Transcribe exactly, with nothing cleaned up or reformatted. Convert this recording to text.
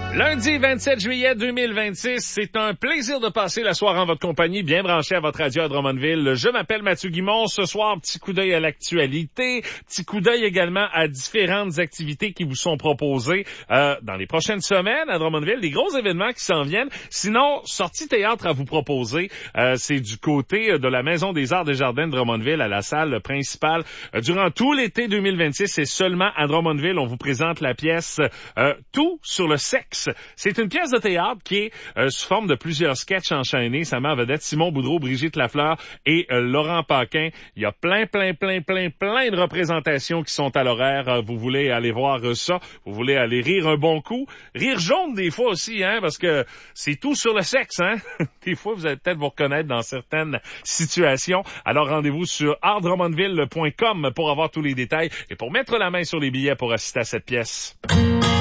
Lundi vingt-sept juillet deux mille vingt-six, c'est un plaisir de passer la soirée en votre compagnie, bien branché à votre radio à Drummondville. Je m'appelle Mathieu Guimond. Ce soir, petit coup d'œil à l'actualité, petit coup d'œil également à différentes activités qui vous sont proposées euh, dans les prochaines semaines à Drummondville, des gros événements qui s'en viennent. Sinon, sortie théâtre à vous proposer, euh, c'est du côté de la Maison des Arts des Jardins de Drummondville à la salle principale. Euh, durant tout l'été deux mille vingt-six, c'est seulement à Drummondville, on vous présente la pièce euh, Tout sur le sexe. C'est une pièce de théâtre qui est euh, sous forme de plusieurs sketchs enchaînés. Ça met en vedette Simon Boudreau, Brigitte Lafleur et euh, Laurent Paquin. Il y a plein, plein, plein, plein, plein de représentations qui sont à l'horaire. Euh, vous voulez aller voir euh, ça, vous voulez aller rire un bon coup. Rire jaune des fois aussi, hein, parce que c'est tout sur le sexe, hein. Des fois, vous allez peut-être vous reconnaître dans certaines situations. Alors, rendez-vous sur art drummondville point com pour avoir tous les détails et pour mettre la main sur les billets pour assister à cette pièce.